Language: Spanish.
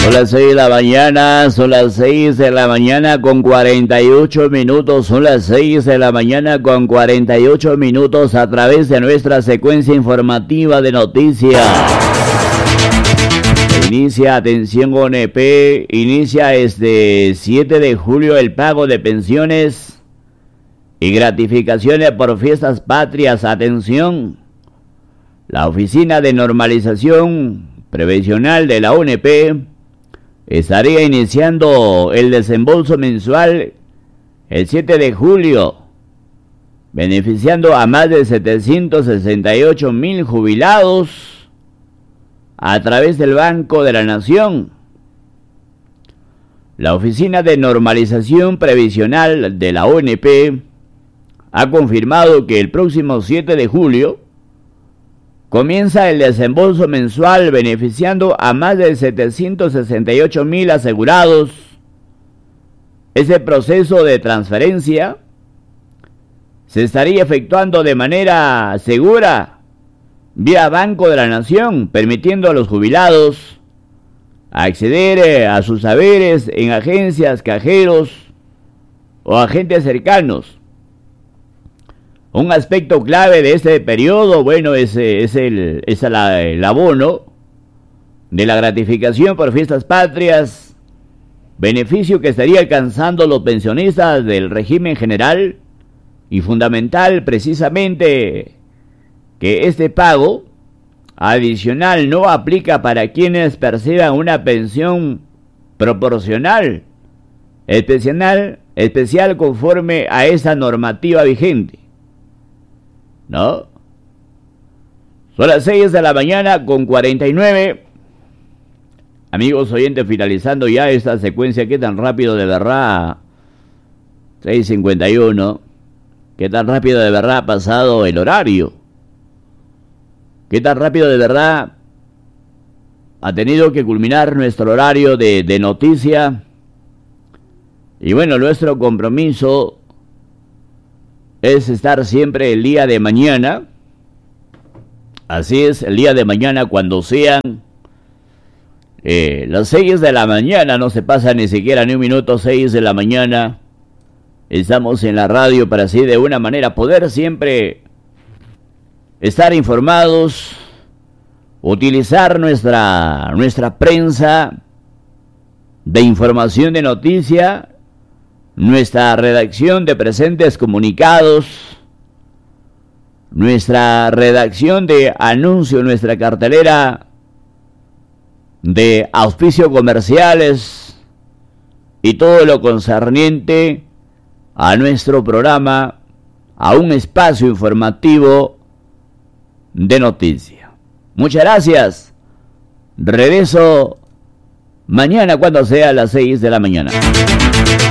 Son las 6 de la mañana, son las 6 de la mañana con 48 minutos, son las 6 de la mañana con 48 minutos a través de nuestra secuencia informativa de noticias. Inicia, atención ONP, inicia este 7 de julio el pago de pensiones y gratificaciones por fiestas patrias. Atención, la Oficina de Normalización Previsional de la ONP estaría iniciando el desembolso mensual el 7 de julio, beneficiando a más de 768,000 jubilados a través del Banco de la Nación. La Oficina de Normalización Previsional de la ONP ha confirmado que el próximo 7 de julio comienza el desembolso mensual beneficiando a más de 768,000 asegurados. Ese proceso de transferencia se estaría efectuando de manera segura vía Banco de la Nación, permitiendo a los jubilados acceder a sus saberes en agencias, cajeros o agentes cercanos. Un aspecto clave de este periodo, bueno, es el abono de la gratificación por fiestas patrias, beneficio que estaría alcanzando los pensionistas del régimen general, y fundamental precisamente que este pago adicional no aplica para quienes perciban una pensión proporcional, especial conforme a esa normativa vigente, ¿no? Son las 6 de la mañana con 49. Amigos oyentes, finalizando ya esta secuencia. ¿Qué tan rápido de verdad? 6:51. ¿Qué tan rápido de verdad ha pasado el horario? ¿Qué tan rápido de verdad ha tenido que culminar nuestro horario de noticia? Y bueno, nuestro compromiso es estar siempre el día de mañana. Así es, el día de mañana cuando sean las 6 de la mañana, no se pasa ni siquiera ni un minuto, 6 de la mañana, estamos en la radio para así de una manera poder siempre estar informados, utilizar nuestra prensa de información de noticia, nuestra redacción de presentes comunicados, nuestra redacción de anuncios, nuestra cartelera de auspicios comerciales y todo lo concerniente a nuestro programa, a un espacio informativo de noticia. Muchas gracias. Regreso mañana cuando sea a las 6 de la mañana.